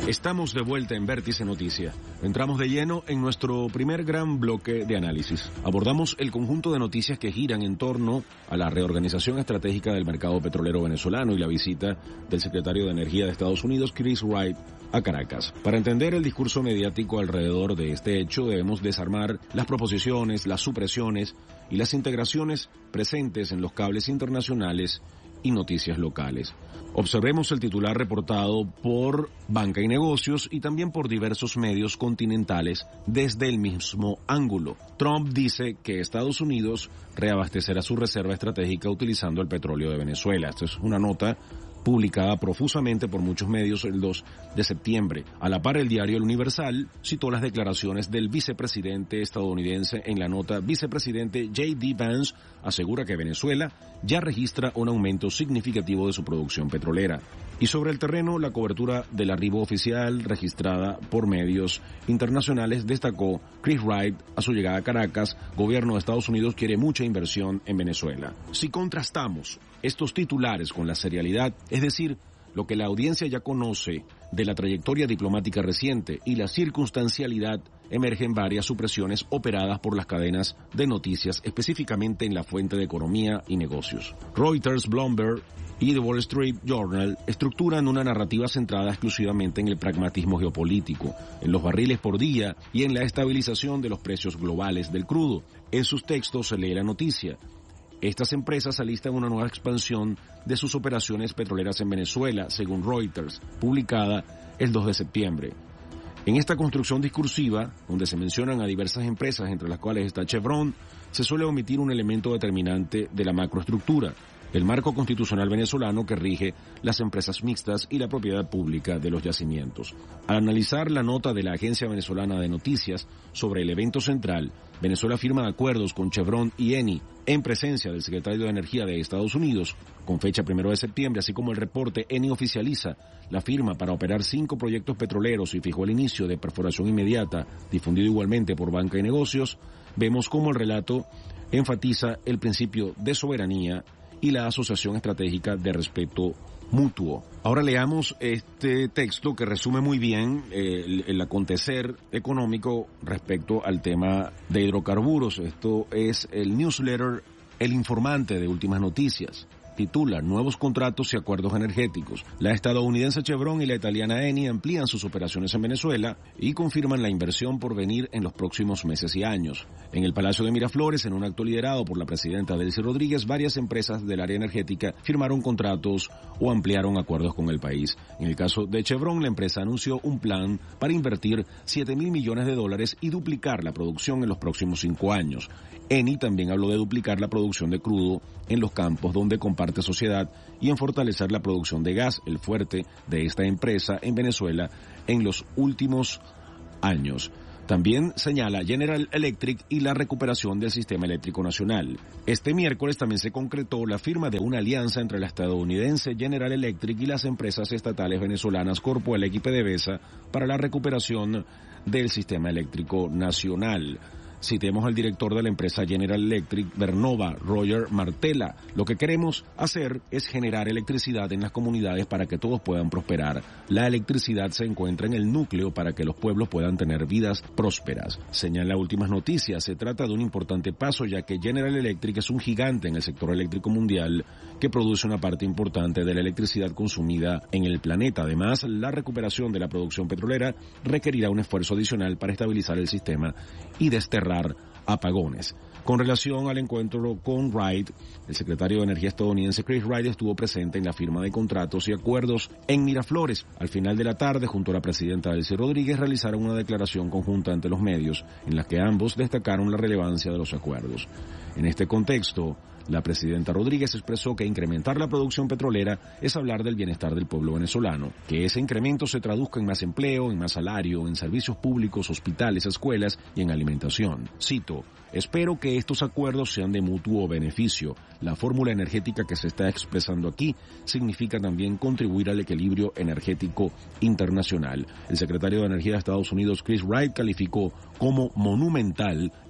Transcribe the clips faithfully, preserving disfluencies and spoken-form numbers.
Estamos de vuelta en Vértice Noticias. Entramos de lleno en nuestro primer gran bloque de análisis. Abordamos el conjunto de noticias que giran en torno a la reorganización estratégica del mercado petrolero venezolano y la visita del secretario de Energía de Estados Unidos, Chris Wright, a Caracas. Para entender el discurso mediático alrededor de este hecho, debemos desarmar las proposiciones, las supresiones y las integraciones presentes en los cables internacionales y noticias locales. Observemos el titular reportado por Banca y Negocios y también por diversos medios continentales desde el mismo ángulo. Trump dice que Estados Unidos reabastecerá su reserva estratégica utilizando el petróleo de Venezuela. Esta es una nota publicada profusamente por muchos medios el dos de septiembre. A la par, el diario El Universal citó las declaraciones del vicepresidente estadounidense en la nota. Vicepresidente J D Vance asegura que Venezuela ya registra un aumento significativo de su producción petrolera. Y sobre el terreno, la cobertura del arribo oficial registrada por medios internacionales destacó: Chris Wright, a su llegada a Caracas, gobierno de Estados Unidos quiere mucha inversión en Venezuela. Si contrastamos estos titulares con la serialidad, es decir, lo que la audiencia ya conoce de la trayectoria diplomática reciente y la circunstancialidad, emergen varias supresiones operadas por las cadenas de noticias, específicamente en la fuente de economía y negocios. Reuters, Bloomberg y The Wall Street Journal estructuran una narrativa centrada exclusivamente en el pragmatismo geopolítico, en los barriles por día y en la estabilización de los precios globales del crudo. En sus textos se lee la noticia: estas empresas alistan una nueva expansión de sus operaciones petroleras en Venezuela, según Reuters, publicada el dos de septiembre. En esta construcción discursiva, donde se mencionan a diversas empresas, entre las cuales está Chevron, se suele omitir un elemento determinante de la macroestructura: el marco constitucional venezolano que rige las empresas mixtas y la propiedad pública de los yacimientos. Al analizar la nota de la Agencia Venezolana de Noticias sobre el evento central, Venezuela firma acuerdos con Chevron y Eni en presencia del secretario de Energía de Estados Unidos, con fecha primero de septiembre, así como el reporte. Eni oficializa la firma para operar cinco proyectos petroleros y fijó el inicio de perforación inmediata, difundido igualmente por Banca y Negocios. Vemos cómo el relato enfatiza el principio de soberanía y la asociación estratégica de respeto mutuo. Ahora leamos este texto que resume muy bien eh, el, el acontecer económico respecto al tema de hidrocarburos. Esto es el newsletter El Informante de Últimas Noticias. Titula: Nuevos contratos y acuerdos energéticos. La estadounidense Chevron y la italiana Eni amplían sus operaciones en Venezuela y confirman la inversión por venir en los próximos meses y años. En el Palacio de Miraflores, en un acto liderado por la presidenta Delcy Rodríguez, varias empresas del área energética firmaron contratos o ampliaron acuerdos con el país. En el caso de Chevron, la empresa anunció un plan para invertir siete mil millones de dólares y duplicar la producción en los próximos cinco años. Eni también habló de duplicar la producción de crudo en los campos donde comparte sociedad y en fortalecer la producción de gas, el fuerte de esta empresa en Venezuela en los últimos años. También señala General Electric y la recuperación del sistema eléctrico nacional. Este miércoles también se concretó la firma de una alianza entre la estadounidense General Electric y las empresas estatales venezolanas Corpoelec y PDVSA para la recuperación del sistema eléctrico nacional. Citemos al director de la empresa General Electric, Vernova, Roger Martella. Lo que queremos hacer es generar electricidad en las comunidades para que todos puedan prosperar. La electricidad se encuentra en el núcleo para que los pueblos puedan tener vidas prósperas. Señala Últimas Noticias, se trata de un importante paso, ya que General Electric es un gigante en el sector eléctrico mundial que produce una parte importante de la electricidad consumida en el planeta. Además, la recuperación de la producción petrolera requerirá un esfuerzo adicional para estabilizar el sistema y desterrar apagones. Con relación al encuentro con Wright, el secretario de Energía estadounidense Chris Wright estuvo presente en la firma de contratos y acuerdos en Miraflores. Al final de la tarde, junto a la presidenta Delcy Rodríguez, realizaron una declaración conjunta ante los medios en la que ambos destacaron la relevancia de los acuerdos. En este contexto, la presidenta Rodríguez expresó que incrementar la producción petrolera es hablar del bienestar del pueblo venezolano, que ese incremento se traduzca en más empleo, en más salario, en servicios públicos, hospitales, escuelas y en alimentación. Cito: espero que estos acuerdos sean de mutuo beneficio. La fórmula energética que se está expresando aquí significa también contribuir al equilibrio energético internacional. El secretario de Energía de Estados Unidos, Chris Wright, calificó como monumental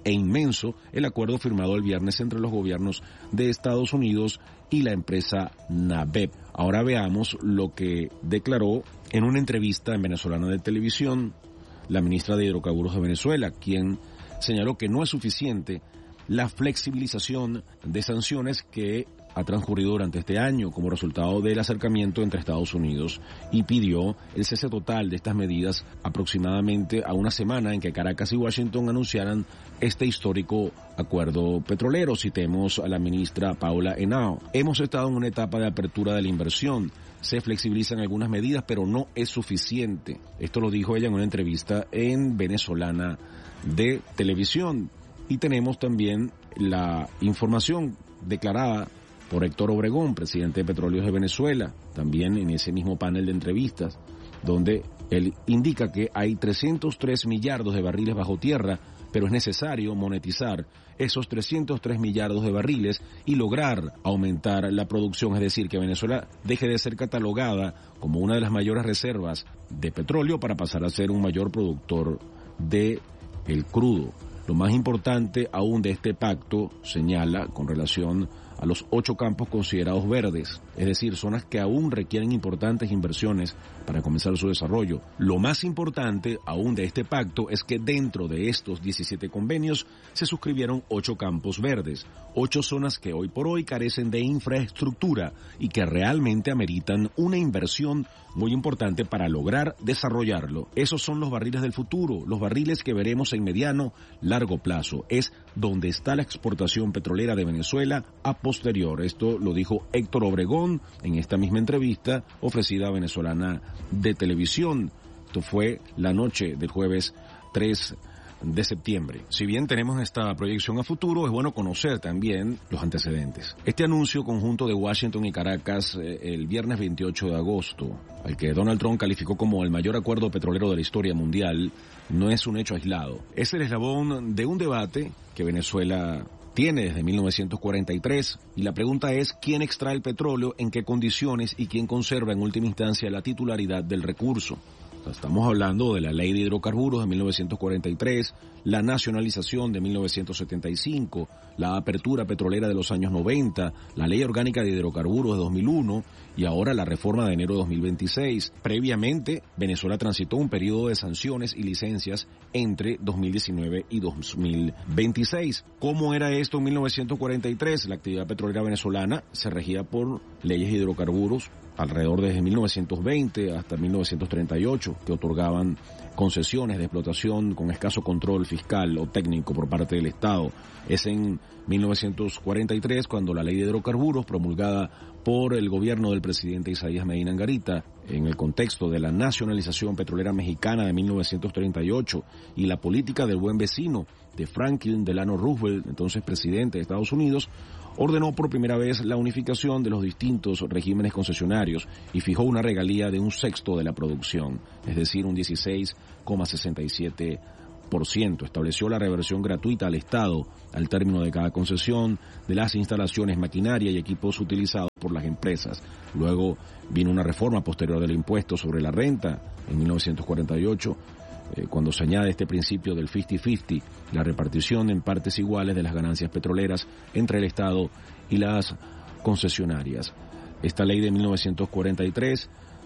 e inmenso el acuerdo firmado el viernes entre los gobiernos de Estados Unidos y la empresa NABEP. Ahora veamos lo que declaró en una entrevista en Venezolana de Televisión la ministra de Hidrocarburos de Venezuela, quien señaló que no es suficiente la flexibilización de sanciones que ha transcurrido durante este año como resultado del acercamiento entre Estados Unidos y pidió el cese total de estas medidas aproximadamente a una semana en que Caracas y Washington anunciaran este histórico acuerdo petrolero. Citemos a la ministra Paula Henao. Hemos estado en una etapa de apertura de la inversión. Se flexibilizan algunas medidas, pero no es suficiente. Esto lo dijo ella en una entrevista en Venezolana de Televisión. Y tenemos también la información declarada por Héctor Obregón, presidente de Petróleos de Venezuela, también en ese mismo panel de entrevistas, donde él indica que hay trescientos tres millardos de barriles bajo tierra, pero es necesario monetizar esos trescientos tres millardos de barriles y lograr aumentar la producción, es decir, que Venezuela deje de ser catalogada como una de las mayores reservas de petróleo para pasar a ser un mayor productor de el crudo. Lo más importante aún de este pacto señala con relación a los ocho campos considerados verdes, es decir, zonas que aún requieren importantes inversiones para comenzar su desarrollo. Lo más importante aún de este pacto es que dentro de estos diecisiete convenios se suscribieron ocho campos verdes, ocho zonas que hoy por hoy carecen de infraestructura y que realmente ameritan una inversión muy importante para lograr desarrollarlo. Esos son los barriles del futuro, los barriles que veremos en mediano, largo plazo. Es donde está la exportación petrolera de Venezuela a posterior. Esto lo dijo Héctor Obregón en esta misma entrevista ofrecida a Venezolana de Televisión. Esto fue la noche del jueves tres de septiembre. Si bien tenemos esta proyección a futuro, es bueno conocer también los antecedentes. Este anuncio conjunto de Washington y Caracas eh, el viernes veintiocho de agosto, al que Donald Trump calificó como el mayor acuerdo petrolero de la historia mundial, no es un hecho aislado. Es el eslabón de un debate que Venezuela tiene desde mil novecientos cuarenta y tres, y la pregunta es quién extrae el petróleo, en qué condiciones y quién conserva en última instancia la titularidad del recurso. Estamos hablando de la Ley de Hidrocarburos de mil novecientos cuarenta y tres, la nacionalización de mil novecientos setenta y cinco, la apertura petrolera de los años noventa, la Ley Orgánica de Hidrocarburos de dos mil uno y ahora la reforma de enero de dos mil veintiséis. Previamente, Venezuela transitó un periodo de sanciones y licencias entre dos mil diecinueve y dos mil veintiséis. ¿Cómo era esto en mil novecientos cuarenta y tres? La actividad petrolera venezolana se regía por leyes de hidrocarburos alrededor desde mil novecientos veinte hasta mil novecientos treinta y ocho, que otorgaban concesiones de explotación con escaso control fiscal o técnico por parte del Estado. Es en mil novecientos cuarenta y tres cuando la ley de hidrocarburos, promulgada por el gobierno del presidente Isaías Medina Angarita, en el contexto de la nacionalización petrolera mexicana de mil novecientos treinta y ocho y la política del buen vecino de Franklin Delano Roosevelt, entonces presidente de Estados Unidos, ordenó por primera vez la unificación de los distintos regímenes concesionarios y fijó una regalía de un sexto de la producción, es decir, un dieciséis coma sesenta y siete por ciento. Estableció la reversión gratuita al Estado al término de cada concesión de las instalaciones, maquinaria y equipos utilizados por las empresas. Luego vino una reforma posterior del impuesto sobre la renta en mil novecientos cuarenta y ocho, eh, cuando se añade este principio del cincuenta cincuenta, la repartición en partes iguales de las ganancias petroleras entre el Estado y las concesionarias. Esta ley de mil novecientos cuarenta y tres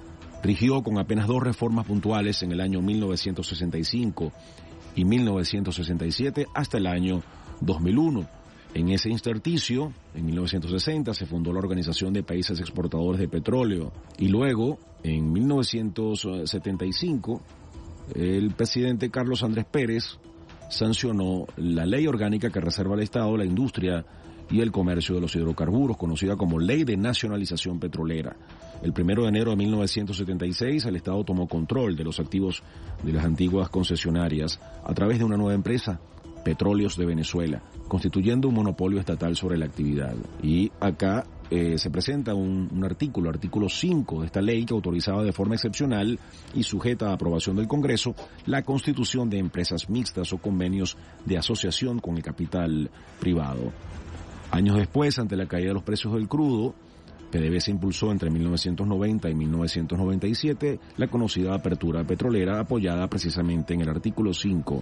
rigió con apenas dos reformas puntuales en el año mil novecientos sesenta y cinco y mil novecientos sesenta y siete hasta el año dos mil uno. En ese intersticio, en mil novecientos sesenta, se fundó la Organización de Países Exportadores de Petróleo y luego, en mil novecientos setenta y cinco, el presidente Carlos Andrés Pérez sancionó la ley orgánica que reserva al Estado la industria y el comercio de los hidrocarburos, conocida como Ley de Nacionalización Petrolera. El primero de enero de mil novecientos setenta y seis, el Estado tomó control de los activos de las antiguas concesionarias a través de una nueva empresa, Petróleos de Venezuela, constituyendo un monopolio estatal sobre la actividad. Y acá eh, se presenta un, un artículo, artículo cinco de esta ley, que autorizaba de forma excepcional y sujeta a aprobación del Congreso la constitución de empresas mixtas o convenios de asociación con el capital privado. Años después, ante la caída de los precios del crudo, PDVSA impulsó entre mil novecientos noventa y mil novecientos noventa y siete la conocida apertura petrolera, apoyada precisamente en el artículo cinco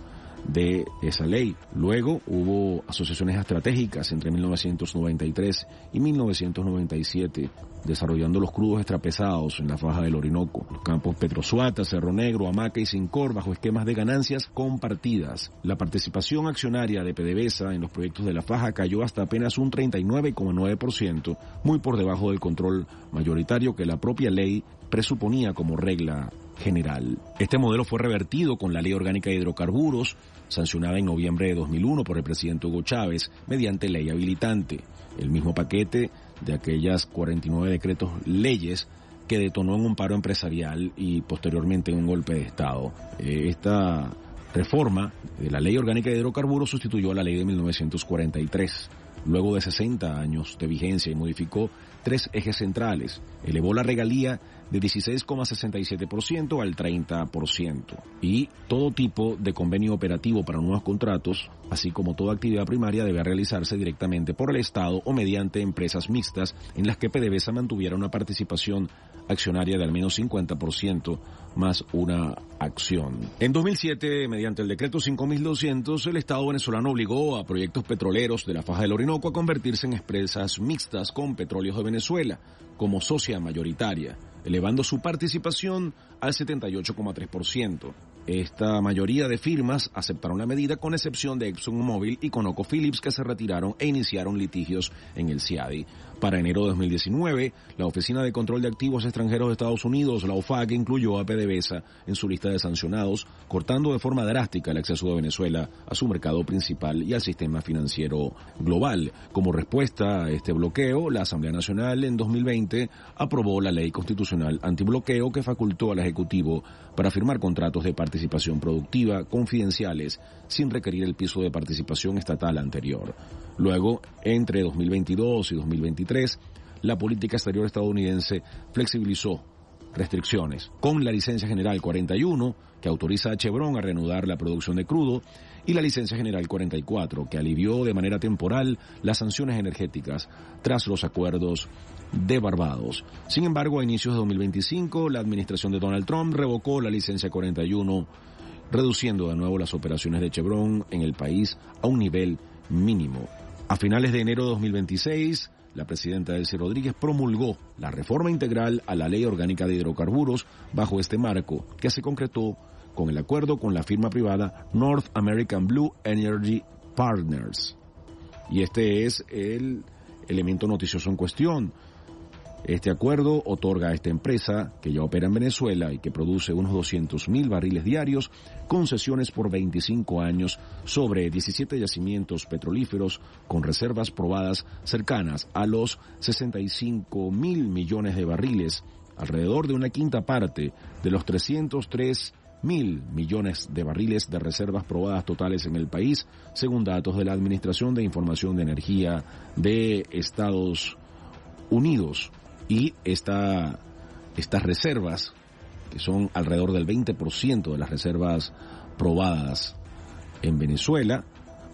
de esa ley. Luego hubo asociaciones estratégicas entre mil novecientos noventa y tres y mil novecientos noventa y siete, desarrollando los crudos extrapesados en la faja del Orinoco, los campos Petrosuata, Cerro Negro, Hamaca y Sincor, bajo esquemas de ganancias compartidas. La participación accionaria de PDVSA en los proyectos de la faja cayó hasta apenas un treinta y nueve coma nueve por ciento, muy por debajo del control mayoritario que la propia ley presuponía como regla general. Este modelo fue revertido con la Ley Orgánica de Hidrocarburos, sancionada en noviembre de dos mil uno por el presidente Hugo Chávez, mediante ley habilitante. El mismo paquete de aquellas cuarenta y nueve decretos leyes que detonó en un paro empresarial y posteriormente en un golpe de Estado. Eh, esta reforma de la Ley Orgánica de Hidrocarburos sustituyó a la ley de mil novecientos cuarenta y tres. Luego de sesenta años de vigencia, y modificó tres ejes centrales. Elevó la regalía de dieciséis coma sesenta y siete por ciento al treinta por ciento. Y todo tipo de convenio operativo para nuevos contratos, así como toda actividad primaria, debe realizarse directamente por el Estado o mediante empresas mixtas en las que PDVSA mantuviera una participación accionaria de al menos cincuenta por ciento más una acción. En dos mil siete, mediante el decreto cinco mil doscientos, el Estado venezolano obligó a proyectos petroleros de la faja del Orinoco a convertirse en empresas mixtas con Petróleos de Venezuela como socia mayoritaria, elevando su participación al setenta y ocho coma tres por ciento. Esta mayoría de firmas aceptaron la medida, con excepción de ExxonMobil y ConocoPhillips, que se retiraron e iniciaron litigios en el C I A D I. Para enero de dos mil diecinueve, la Oficina de Control de Activos Extranjeros de Estados Unidos, la O F A C, incluyó a PDVSA en su lista de sancionados, cortando de forma drástica el acceso de Venezuela a su mercado principal y al sistema financiero global. Como respuesta a este bloqueo, la Asamblea Nacional en dos mil veinte aprobó la Ley Constitucional Antibloqueo, que facultó al Ejecutivo para firmar contratos de participación productiva confidenciales sin requerir el piso de participación estatal anterior. Luego, entre dos mil veintidós y dos mil veintitrés, la política exterior estadounidense flexibilizó restricciones con la Licencia General cuarenta y uno, que autoriza a Chevron a reanudar la producción de crudo, y la Licencia General cuarenta y cuatro, que alivió de manera temporal las sanciones energéticas tras los acuerdos de Barbados. Sin embargo, a inicios de dos mil veinticinco, la administración de Donald Trump revocó la Licencia cuarenta y uno, reduciendo de nuevo las operaciones de Chevron en el país a un nivel mínimo. A finales de enero de dos mil veintiséis, la presidenta Delcy Rodríguez promulgó la reforma integral a la Ley Orgánica de Hidrocarburos bajo este marco, que se concretó con el acuerdo con la firma privada North American Blue Energy Partners. Y este es el elemento noticioso en cuestión. Este acuerdo otorga a esta empresa, que ya opera en Venezuela y que produce unos doscientos mil barriles diarios, concesiones por veinticinco años sobre diecisiete yacimientos petrolíferos con reservas probadas cercanas a los sesenta y cinco mil millones de barriles, alrededor de una quinta parte de los trescientos tres mil millones de barriles de reservas probadas totales en el país, según datos de la Administración de Información de Energía de Estados Unidos. Y esta, estas reservas, que son alrededor del veinte por ciento de las reservas probadas en Venezuela,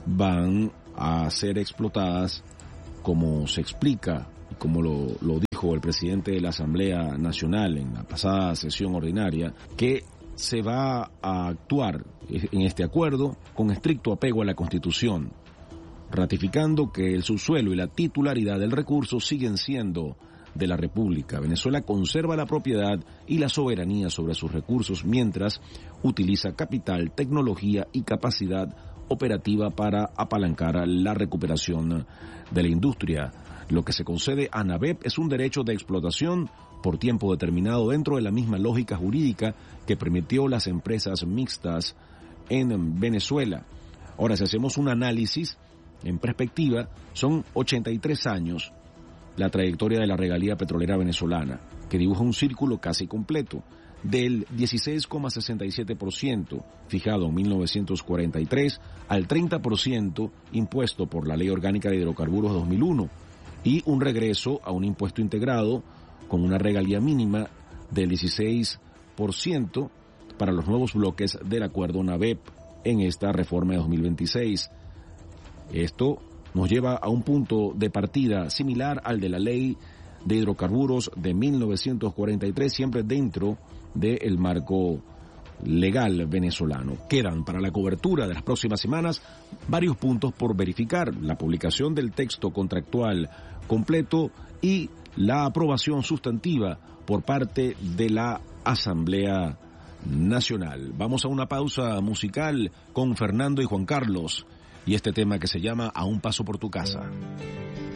van a ser explotadas, como se explica y como lo, lo dijo el presidente de la Asamblea Nacional en la pasada sesión ordinaria, que se va a actuar en este acuerdo con estricto apego a la Constitución, ratificando que el subsuelo y la titularidad del recurso siguen siendo de la República. Venezuela conserva la propiedad y la soberanía sobre sus recursos mientras utiliza capital, tecnología y capacidad operativa para apalancar la recuperación de la industria. Lo que se concede a NABEP es un derecho de explotación por tiempo determinado dentro de la misma lógica jurídica que permitió las empresas mixtas en Venezuela. Ahora, si hacemos un análisis en perspectiva, son ochenta y tres años la trayectoria de la regalía petrolera venezolana, que dibuja un círculo casi completo, del dieciséis coma sesenta y siete por ciento fijado en mil novecientos cuarenta y tres al treinta por ciento impuesto por la Ley Orgánica de Hidrocarburos de dos mil uno, y un regreso a un impuesto integrado con una regalía mínima del dieciséis por ciento para los nuevos bloques del acuerdo NABEP en esta reforma de dos mil veintiséis. Esto nos lleva a un punto de partida similar al de la Ley de Hidrocarburos de mil novecientos cuarenta y tres, siempre dentro del marco legal venezolano. Quedan para la cobertura de las próximas semanas varios puntos por verificar: la publicación del texto contractual completo y la aprobación sustantiva por parte de la Asamblea Nacional. Vamos a una pausa musical con Fernando y Juan Carlos y este tema que se llama A un paso por tu casa.